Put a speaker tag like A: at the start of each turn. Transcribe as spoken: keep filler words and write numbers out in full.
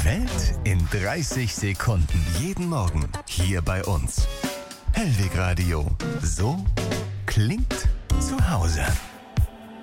A: Welt in dreißig Sekunden. Jeden Morgen hier bei uns. Hellweg Radio. So klingt zu Hause.